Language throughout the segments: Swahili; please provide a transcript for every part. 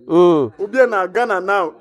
ubie na agana nao.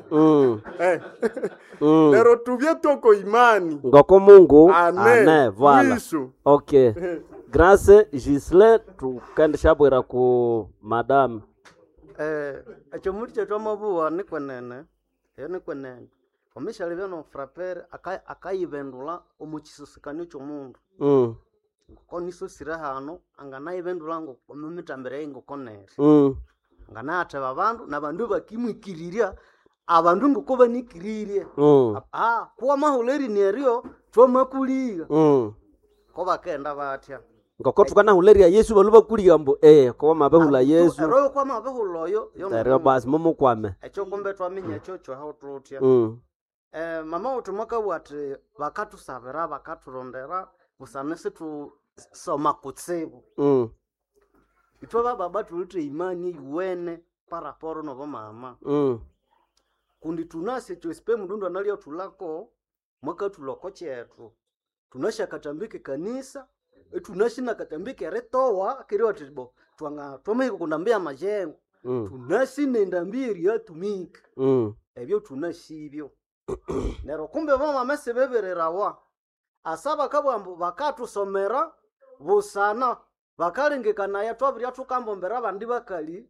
Nero tuvye toko imani. Ngoko Mungu Amen. Voilà. Wisu. Okay. Grâce Gislain tukandisha bwera ku madame. Echo muri chetu mabuwa ni kwenene. Ni kwenene. Omisha livyo no frapper akayibendula omuchisusikanyo cy'omundu. Koniso sira hano angana ibendula ngo omumitambere ngo konere. Ngana ateba abandu nabandu bakimwikiriria abandu ngo kuba nikiririe. Kuwa mahuleri neryo twomakuliga. Ko bakenda batya. Ngoko tukana huleria Yesu baluba kuliga mbo ko mabehula Yesu. Ero kwa mabehula yo. Ero bas momo kwame. Echo kombe twaminya chocho how trotya. Mama utumaka wati bakatusabira bakaturondera busanese tu soma kutsibu. Itwa baba tulute imani yuwene para poro no mama. Kundi tunase chospe mdundo analia tulako mwaka tuloko chetu. Tunasha katambike kanisa, tunashina katambike retowa kiriwa tibo. Twamehiko kundambia majengo. Tunashina ndambiri ya tumika. Ebyo tunashibyo. Nero kumbe mama mesebebererawa. Asaba kabambu bakatusomera busana bakalengekana ya twabiri atukambombera abandi bakali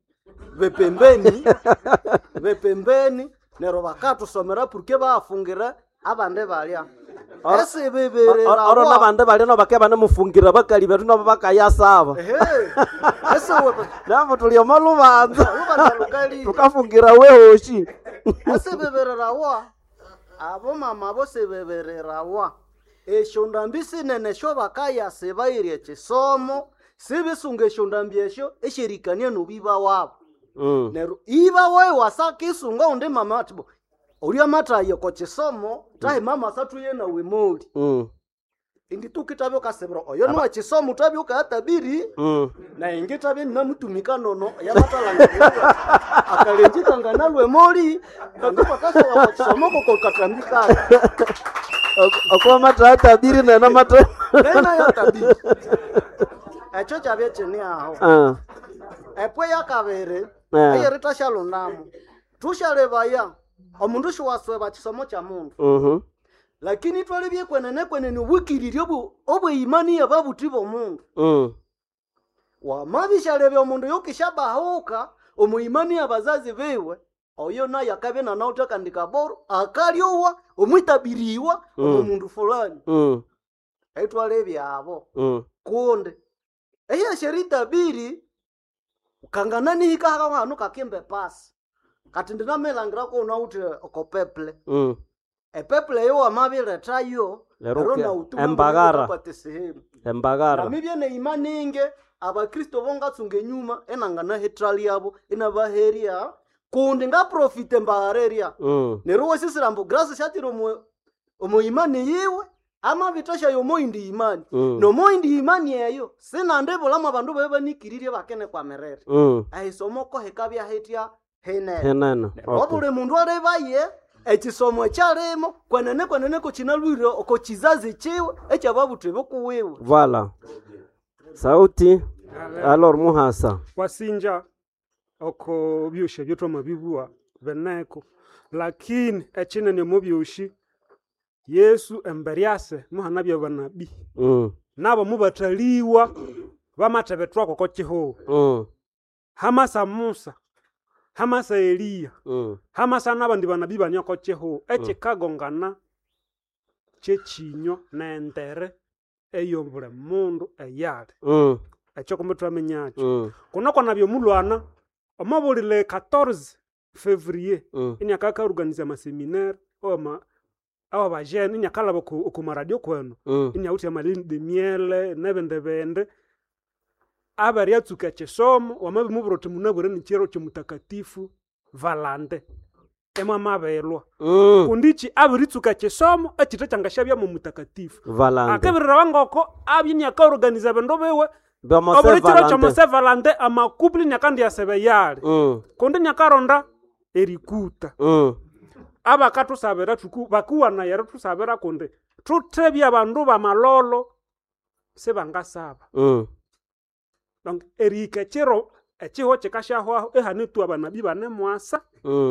bepembeni nero bakatusomera purke bafungira abande balya esebebererawa oro nabande balya no bakeba namufungira bakali betu no bakayasaba ese wewe nabo tulio malubanza lukali tukafungira wehoshi esebebererawa abo mama bose bebererawa eshondambisi nene sho bakaya sebaire chisomo sibisunge shondambiesho eshirikania no biba wabo nero iba wewe wasakisunga onde mama atibo uri amata yoko chisomo tahe mama satuye na wemoli indi tukitabyo kasebro oyo no chisomo tabyo katabiri na ingitabye namutumika nono yamatalanga akalenjika ngana lwemoli kandupa kaso wa chisomo ko katambika akwa mata tabiri na mata nena ya tabiri echo chabye chini aho epwe yakabere ayerita shalonamo tushalebaya omundu shwaswe bachisomo cha mundu lakini twalebye kwenene ubukiririo obwe imani ya babutibo mundu wa mabishalebye omundu yokishabahuka omuimani ya bazazi bewe oyo na yakabe na nautaka ndikaboro akaliowa omwitabiriwa omundu fulani etwalebye abo kunde eya sherita biri kanganani hika hano kakimbe pasi kati ndinamelangira ko unaute okopeple epeple yo amabire tayo na utuma embagara na mibyene imaninge abakristo bonga tsunge nyuma enangana hetrali yabo inabaheria kundi nga profite mbareria neruwe sisirambo grace shatiro omo imani yiwe ama vitosha yo moindi imani no moindi imani yeyo sina ndebo lama bandu bebe nikiririe bakene kwa merere aisomoko hekabya hetia henene obule mundu arebaye ekisomo ekyalemo kwenene ko kinalwire oko kizazi chiwe ekyababutwe kuwewe voilà sauti alors muhasa wasinja oko byoshe byotwa mabibua beneko lakini echinene mu byoshi Yesu emberyase muhana bya banabi nabo mubataliwa bamatebetwa koko kiho hamasa Musa hamasa Eliya hamasa nabandi banabi banyoko kiho ekikagongana kyechinyo nendere eyombule mundu eyale ekyo kumutwa menyacho kunoko nabyo mulwana omabulile 14 février inyakaka organize ma séminaire oma awa bajene inyakalaba ku maradio kwenu inyauti ya malini de miele nebende abari yatsuka chesomo wamabi muburote munabure ni chero mutakatifu Valande emwa mabelwa kundichi abiri tsuka chesomo echite changashabya mu mutakatifu Valande akabirira wangoko abini aka organize bendo bewe abiri chero cha Valande amakupli nyakandi yasebe yale kundi nyakaronda erikuta abakatusabira bakuwa na yero tusabira kunde tutebya abandu bamalolo sebangasaba donc erika chero echiho chikashahwaho ehanitu abanabi banemwasa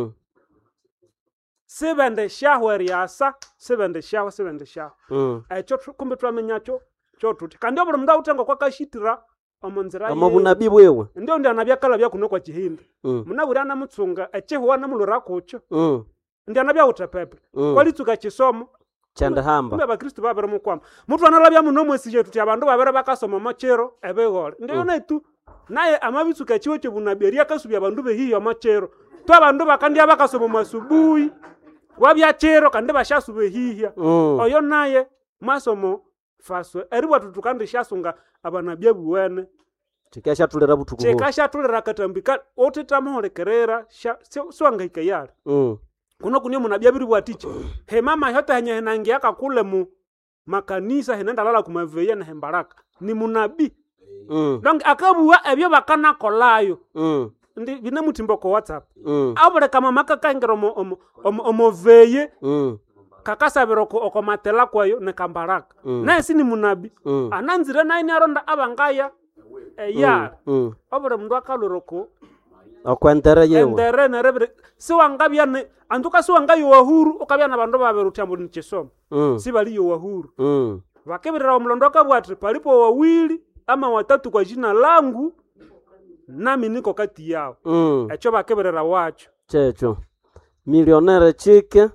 sibende shaho eriasa sibende shaho echo kumbe twamenyacho chotuti kandi obuli mundu awutenga kwakashitira omunzira amabunabi bwewe ndio anabyakala byakuno kwa Kihindi munaburi anamutsunga echiho anamulura kucho ndio anabyawutepepe kwalitsuka chisomo chandahamba kumbe abakristo babere mukwama mutu analabya muno mwesije tuti abandu babere bakasoma machero ebegole ndio naitu naye amabitsuka chiwo chebunaberia kasubya abandu behiyo machero to abandu bakandi bakasoma masubuhi wabya chero kandi bashasube hihya oyo naye masomo faswe eriwa tutukandi shasunga abanabye buwene chikashatulera butuku chikashatulera katambika otitamuholekerera swangahika yale kuno kunyo munabye biri bwatiche he mama yote henye henangi yakakule mu makanisa henenda lala kumaveya na hembaraka ni munabi donc akabuwa ebyo bakana kolayo ndi bine mutimbo ko WhatsApp abule kama makaka ngero omoveye kakasabiro ko matela kwayo ne kambaraka naye sini munabi ananzire naye aronda abangaya ya abule mundu akaloroko okwentere yewe endere nerebere siwangabya ne anduka siwangayo wahuru ukabya nabandu babere utyambo nichisomo sibali yo wahuru bakebirira omlondo akabwati palipo wawili ama watatu kwa jina langu nami niko kati yao echo bakebirira wacho checho millionaire chike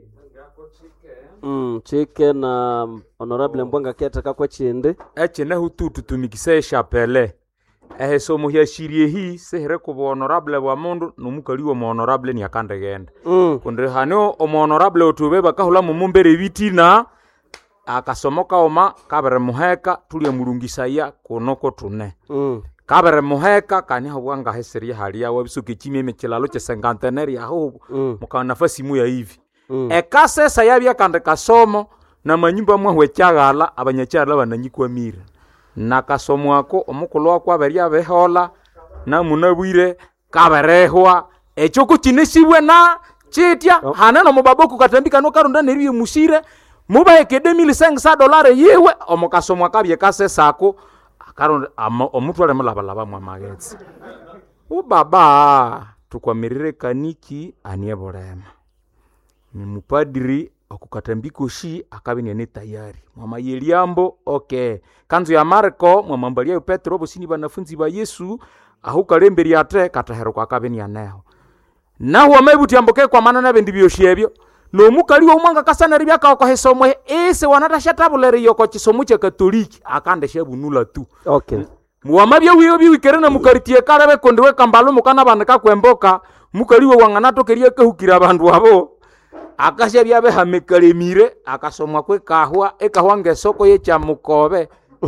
chike na honorable Mbwanga ketaka kwa chinde echene hututu tumikise chapele somo hya shirie hi sehere ko honorable bwa mundu numukali wo honorable ni akandegenda kundre hano honorable otube bakahula mu mumbere bitina akasomoka oma kabere muheka tulie murungisaya konoko tune kabere muheka kanya hwanga heseria halia wabisuke kimeme kilalo che 50 yaho mukana nafasi mu ya hivi ekase sayabya kande kasomo na manyumba mwe cyagala abanyacyara bananyikwa mira nakasomo ako omukolo wakwa bari abehola na munabwire kaberehwa echo kuchinesibwe na chitya haneno mubaboku katambika no karunda neriye musire muba $2,500 yewe omukasomo akabye kase sako akaronda omutwale mulabalaba mwa magetsi ubaba tukwamirire kaniki aniyebolema ni mupadiri okukatambiko shi akabini ne tayari mama yeliambo okay kanzu ya Marko mwamambalia ya Petro bosini banafunzi ba Yesu ahukalemberi ate katahero kwa kabini aneho naho amebuti amboke kwa manana bendi byoshebyo no mukali wo mwanga kasana ribyaka kwa hesomwe ese wanatasha tabulere yoko chisomo cha katoliki akande shebunula tu okay muwamabya wiyo biwikerena mukaritie karabe kondewe kambalo mukana bandika kwemboka mukali wo wanganato keria kahukira abandu abo akasha byabe hamekalemire akasomwa kwe kahwa ekahwa ngesoko ye cha mukobe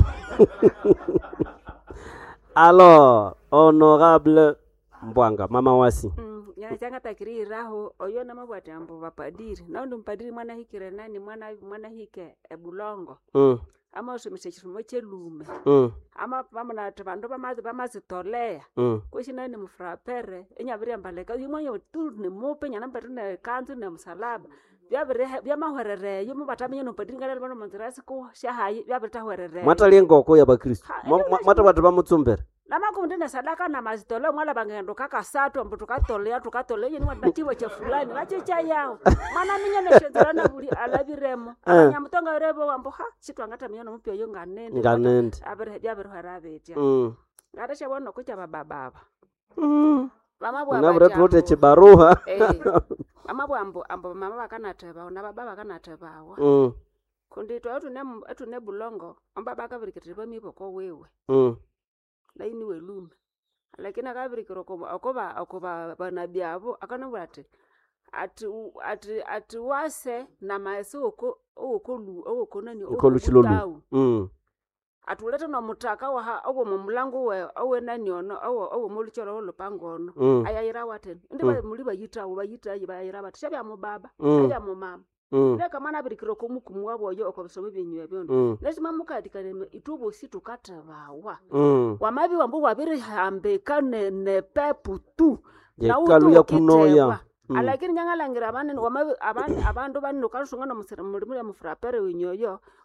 alors honorable Mbwanga mama wasi changa takiriraho oyo na mabwatambo bapadiri na ndo mpadiri mwana hikire nani mwana hike ebulongo ama usumise chifumo chelume ama pamana tabandu bamazitolea kwishina ni mfrapere enyabiri ambaleka yimwe tu ni mupe nyana mbatune kanzu na msalaba byamahwerere yumu batamenye no padiri ngale bano manzirasi ko shahayi byabitahwerere mataliengoko ya bakristo mata batu bamutsumbere namakundine sadaka na mazitole mwala bangendo kakasatu ambu tukatolea yini wadatiwa cha fulani bachicha yao mwana minye neshenzerana buli alabiremo nyamutonga rebo ambu ha chitwangata miyono mpyo yo nganende abere harabetya ngatasha bono kucha baba bamabwa nabura tuote chibaruha amabwa ambu mama bakanateba na baba bakanatebawa kundi tune bulongo amba bakabirikitira miboko wewe laini welume lakini akabirikiro akoba banabyabo akanobura ati wase na maese oko nani okoluchilolu atuleta no mutaka wa obo mumulango we owe nani ono owo mulucholo olupango ono ayayira waten ndi muli bayita bayira batishabya mu baba ya mu mama leka mana birikiro ko mukumu wabo yo okobisomo byenyu byondo lesima mukadikane itubo situkatabawa wamabi wambu wabiri hambeka ne pepu tu na utu ya kunoya alakini nyangalangira abanene wamabi abandu banno kansungana musira muri mufrapere wenyoyo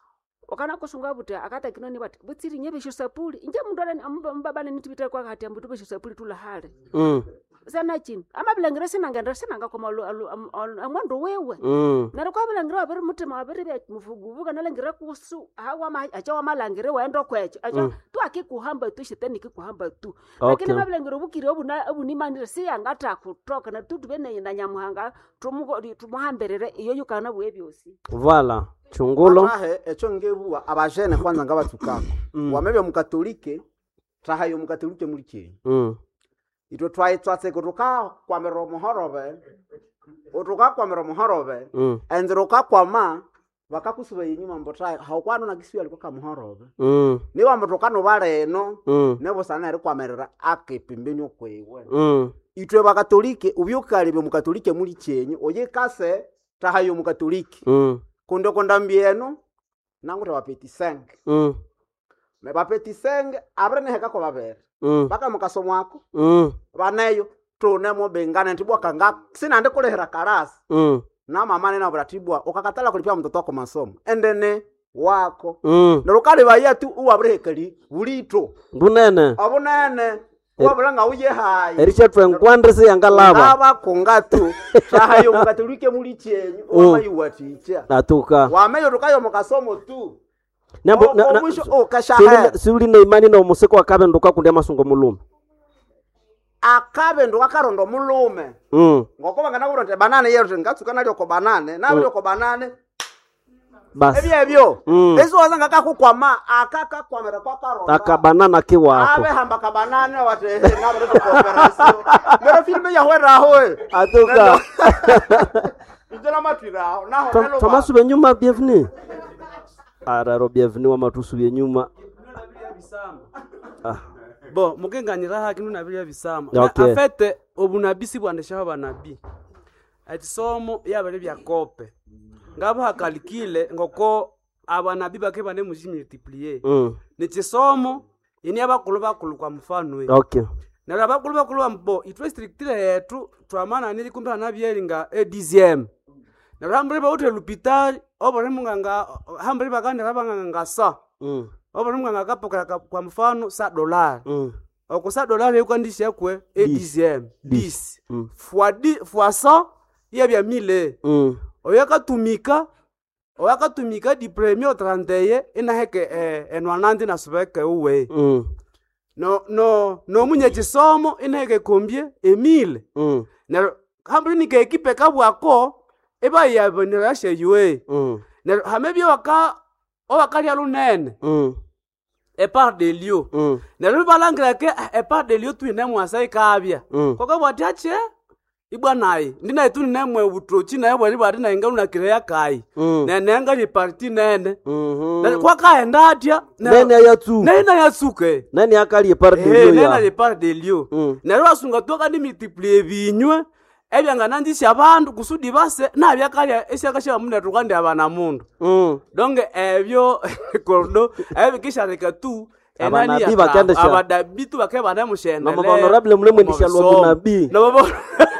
wakana kusunga buta akata kinoni bati butsiri nyebe shusapuli inje mundu alani mbabane nitibita kwa kati ambutu be shusapuli tula hale sana chini ama bilangire sinanga koma amwando wewe naro kwa bilangire abere mutima abere bya muvuguvu kana langire kusu hawa ma acha wa malangire waendo kwecho acha tu akikuhamba tu shetani kikuhamba tu lakini mabilangire bukire obuni manire si angata kutoka na tutu bene na nyamuhanga tumuhamberere iyo yukana bwebyosi voilà chungulo echo ngebuwa abajene kwanza ngabatukako wamebe mukatolike tahayo mukatolike muliche ito twatse kutoka kwa meromo horobe utoka kwa meromo horobe enzeroka kwa ma bakakusuba yinyuma mbota haukwano na kisiyo alikuwa kama horobe ni wa motokano bare no nebo sana ari kwa merera ake pembeni okwewe itwe bakatolike ubyukalibe mukatolike mulichenye oye kase tahayo mukatolike kundo kondambieno nangu te bapeti 5 me bapeti 5 abrene heka ko babere baka mukasomo wako baneyo tunemo bengana ntibwa kanga sina ande kulehera karasi na mama nena bratibwa ukakatala kulipia mtoto wako masomo endene wako nalukali baya tu uwabrehekali bulito bunene abunene wabulanga uje hai erisha twenkwandese yangalaba aba kongatu tahayo mukatolike mulichenye omayuwaticha atuka wameyo tukayo mukasomo tu nambo suli na imani na umuseko akabe nduka kundia masungo mulume akabe nduka karondo mulume ngokoba ngana kuronde banane yero ngatsuka nalyo ko banane nabyo ko banane basi ebyo ezo wazanga kakukwama akaka kwamera kwa karondo akabanana kiwako abe hamba kabanane wate ngabo to cooperation mero filme ya hwera hoe atuka Ijana matira na ho Thomas benyuma bienvenue araro bienvenue wa matusubiye nyuma bo mukenganira hakinu nabiri bisama okay. afete obunabisi bwandeshaho banabi ati somo yabere bya kope ngabo hakalikile ngoko abanabi bake bane multiplier ni chisomo ini abakulu kwa mfano we okay na abakulu mbo itwe strictile yetu twamana nili kumbe anabyelinga EDCM na rambere ba hotel hospital obore munganga hambere bakande rabanga sa obore munganga kapoka kwa mfano $100 okusa $1 yukandisha yakwe EDCM 10 fois 100 yabya 1000 oyakatumika di premier 31 inaheke enwanandi na subeke uwe no munye chisomo inaheke kombie 1000 na hambere nike ekipe kabwako eba yabonera sheywe na hamebyo wakali alunene part de lieu na rubalangira ke part de lieu tu ine mwasa ikabya koko bwatache ibwa nayi ndina itu nemwe utrochi na yebwa libadi na inga unakireya kai na nenga ni party nene na kwa kaenda atya nene yatsu nene yatsuke nene akali part de lieu ya nene part de lieu na rwasunga toka ni multiplier binywe ebyanga nandisha abantu kusudi base na byakalya esyakashya mune tukandi abana mundu donge ebyo kordo ebikisha reka tu abanabi bakandesha abadabitu bakebana mushenda mama honorable mule mwendisha lwa munabi na babo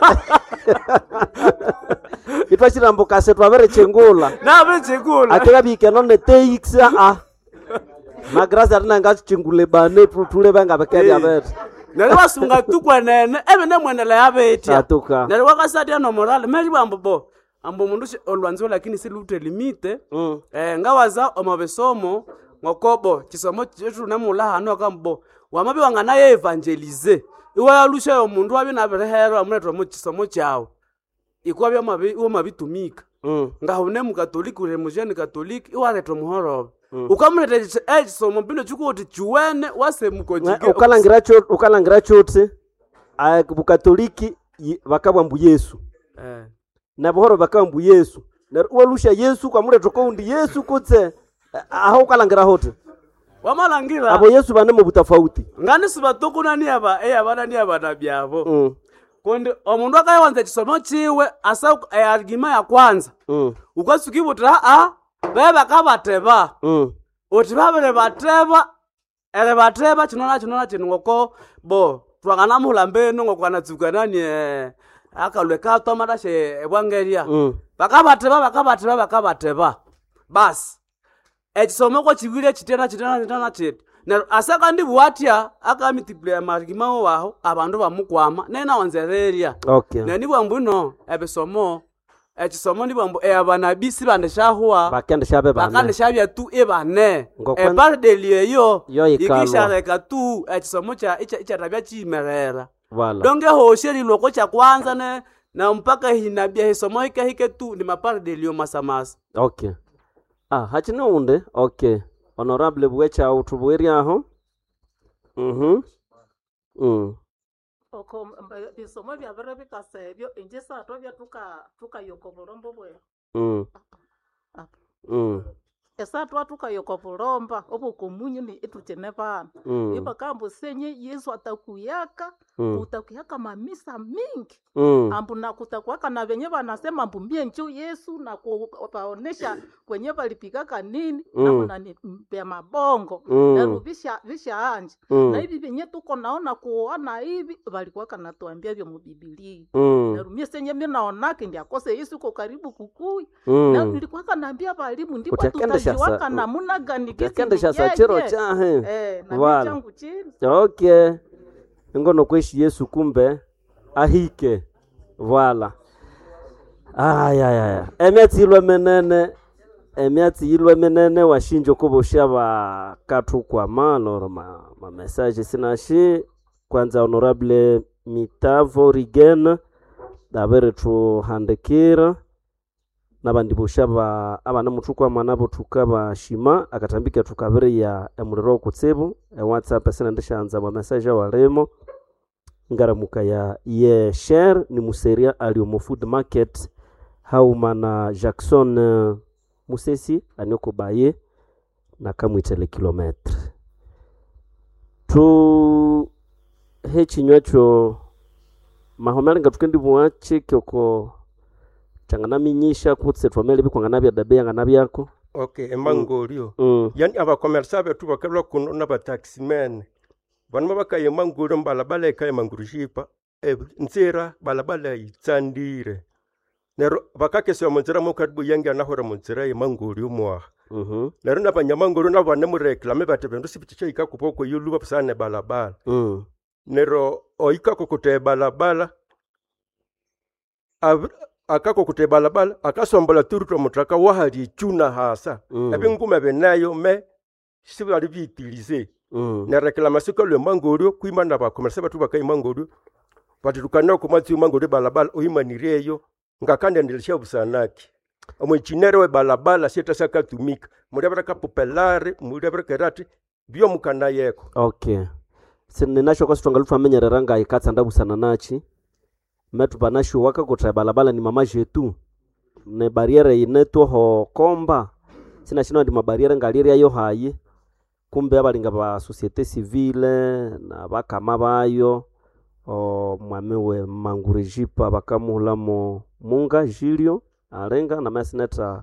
itwashira mbokase twabere chengula na bere chengula atega bikeno ne TX na graza rina chengule bane tule banga bakeli abete nale basunga tukwa nene ebe ne mwenela yabetya atuka nale wakasadia no moral meri bambo ambo mundu olwanzo lakini si lute limite ngawaza omabesomo ngokobo kisomo chetu namula hano akambo wamabi wangana ye evangelize iwa yalusha yo mundu wabi naberehero amretwa mu kisomo chao ikwabya mabitumika ngahune mu katoliki ure mu jeune katoliki iwa retro muhoro ukamurete ekisomo bino chukuti chuwene wase mukojike ukalangira chotse bu katoliki bakabambu Yesu na buhoro bakabambu Yesu na walusha Yesu kwa muretro ko undi Yesu kutse aho ukalangira hote wamalangira abo Yesu bane mu butafauti ngani sibatoko nani aba abana ni abana byabo konde omundu akayanza kisomo chiwe asa argument ya kwanza ukasukibutra beba kabateba oti babere bateba ere bateba kinona kinongoko bo twangana mulambeno ngokwana tsukanani akalwe ka tomadashe ebwangeria bakabateba bas ekisomo kwa kibwire kitena chiti neryo asa kandi bwatya akamitiplaya marigimao waho abandu bamukwama nena wanzereria Okay. neni bwambuno ebisomo ekisomo ndi bwambu abanabi sibandeshahwa Bakende shabe bana. bakandeshabya tu ebane Ngokwen- epardelieyo Yo ikalwa. ikishareka tu ekisomo ichatabya chimerera Wala. donge hoshe liloko cha kwanza na mpaka hinabia hisomo hike tu ni mapardelio masamasa. Okay. Hachine unde. Okay. Honorable bwecha utubwiri aho. oko bisomo byabere bikasebyo inje sato bya tukayoko bulombo bwe esatwa tukayoko bulomba obukomunyu ni ituchene bana iba kambo senye Yesu atakuyaka utakuyaka mamisa mingi ambu na kutakuwaka na venye wanasema mbumbie njo Yesu na kupaonesha kwenye walipikaka nini na kunanipea mabongo na rubisha anje na hivi venye tuko naona kuona hivi walikuwaka natuambia vyo mubibilia na rumie senye mimi naonake ndi akose Yesu uko karibu kukui na nilikuwaka naambia walimu ndipo tutajiwaka namuna gani Kende sha chero chahe. na Wala. changu chini Okay. Ngono kweshi Yesu kumbe ahike. Voilà. Aya. Emiati ilwe menene washinjo kubosha ba katu kwa malo ma message sinashi kwanza honorable Mitavo Rigen dabere tu handekira nabandi bosha ba abana mutukwa mwanabo tukaba shima akatambika tukabere ya emurero kutsibu WhatsApp sina ndishanza ma message walemo ngaramuka ya share ni museria ali mu food market haumana Jackson Musesi anyoko baye na kamwitele kilometre tu hechinywacho mahomera ngatukendi muache kyoko changana minyisha kutse twamele bikwangana bya dabe ngana byako. Okay, emangolio yani abakomersa betu bakabla kuno n'abataximen bantu bakaye mangolio mbalabala ekaye mangurishipa nzira balabala itsandire nero bakakeswa munzira mukadibu yangi anahora munzira yemangolio mwa nero nabanyamangolio nabane mureklame bate bendu sipichicha ikakupoko yuluba pisane balabala nero oikako kute balabala akako kute balabala akasombola turuto mutraka wahali chuna hasa ebingume benayo me sibali bitilize na reclamation ko le mangolio kuimana ba commerce batu bakaye mangolio batukana ko matsi mangolio balabala oimanireyo ngakande ndilisha busanaki omwichinero we balabala sieta saka tumika mudabara ka populare mudabara kerati bio mukana yeko. Okay. Sininacho kwa sitonga lutu amenyerera nga ikatsa ndabusana nachi metu banashu waka kutra balabala ni mama jetu ne barriere ineto ho komba sina shino ndi mabariere ngaliria yo hayi kumbe abalinga ba societe civile na bakama bayo mwamewe mangurijipa bakamulamo munga Julio alenga na masineta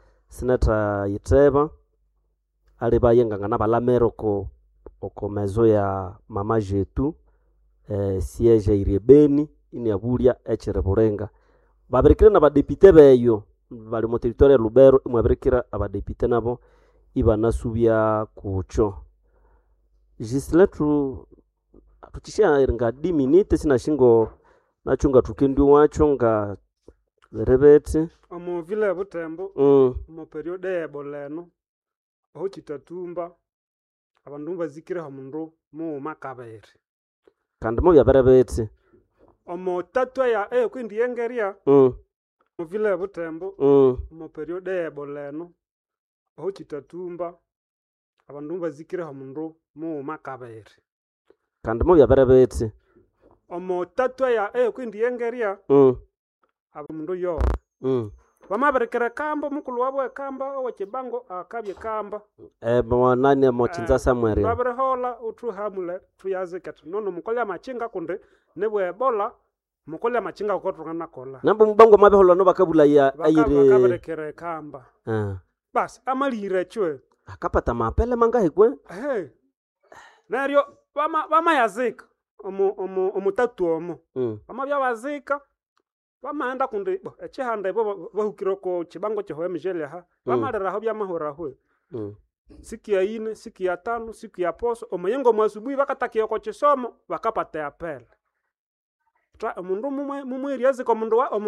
iteba ali bayenga ngana balamero ko mezo ya mama jetu siege irebeni ini abulia echere burenga baberikira na badepite beyo bali mu territoire Lubero imwaberikira abadepite nabo ibanasubya kucho jisle tutisha nga 10 minutes sina shingo nachunga tukindi wacho nga rebete omu vile butembo mu periode eboleno aho kitatumba abandu bazikire ha mundu mu makabere kandi mu byaberebete omu tatwa ya kwindi yengeria mu vile butembo mu periode eboleno aho kitatumba abandu bazikire ha mundu mu makabere kandi mu byaberebete omu tatwa ya kwindi yengeria abamundu yo bamaberekera kamba mukulu wabwe kamba owachibango akabye kamba mwanani mochinza Samuel baberehola utru hamule tuyazekete nono mukolya machinga kunde nebwe ebola mukolya machinga kokotungana kola nambo mubango mabehola no bakabula ya ayire bakaberekera kamba bas amalire chwe akapata mapele mangahe kwe neryo bama yazika omutatu omo bama byabazika bamaenda kundi echihanda ibo bahukiroko chibango chehoya mjele ha bamarera ho byamahora ho siku ya ine, siku ya tano, siku ya poso omayengo mwasubuhi bakatakia ko chisomo bakapata ya pele. Tra mundu mumwe riazi kwa mundu wa